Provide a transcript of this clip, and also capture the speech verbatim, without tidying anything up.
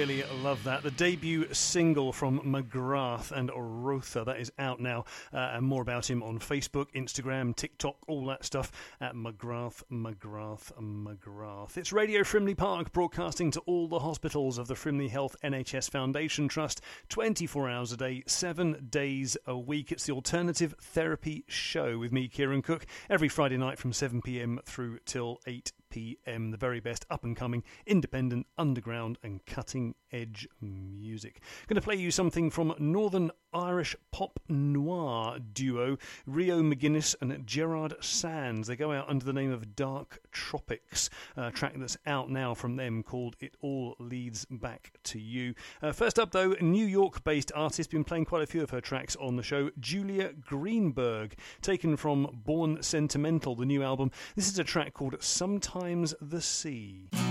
really love that. The debut single from McGrath and Rotha, that is out now. Uh, and more about him on Facebook, Instagram, TikTok, all that stuff at McGrath, McGrath, McGrath. It's Radio Frimley Park, broadcasting to all the hospitals of the Frimley Health N H S Foundation Trust, twenty-four hours a day, seven days a week. It's the Alternative Therapy Show with me, Kieran Cook, every Friday night from seven p.m. through till eight p.m. The very best up-and-coming, independent, underground and cutting-edge music. Going to play you something from Northern Irish pop noir duo Rio McGuinness and Gerard Sands. They go out under the name of Dark Tropics, a track that's out now from them called It All Leads Back to You. Uh, first up, though, New York-based artist, been playing quite a few of her tracks on the show, Julia Greenberg, taken from Born Sentimental, the new album. This is a track called Sometimes the Sea.